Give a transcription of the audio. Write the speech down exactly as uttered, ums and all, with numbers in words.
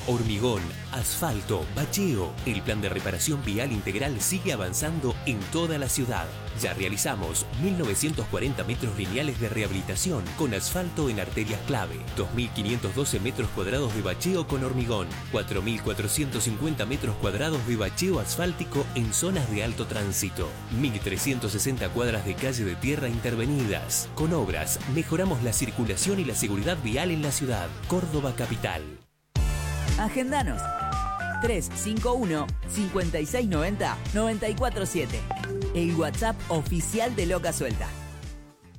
Hormigón, asfalto, bacheo. El plan de reparación vial integral sigue avanzando en toda la ciudad. Ya realizamos mil novecientos cuarenta metros lineales de rehabilitación con asfalto en arterias clave, dos mil quinientos doce metros cuadrados de bacheo con hormigón, cuatro mil cuatrocientos cincuenta metros cuadrados de bacheo asfáltico en zonas de alto tránsito, mil trescientas sesenta cuadras de calle de tierra intervenidas. Con obras mejoramos la circulación y la seguridad vial en la ciudad. Córdoba Capital. Agendanos tres cinco uno, cinco seis nueve cero, nueve cuatro siete. El WhatsApp oficial de Loca Suelta.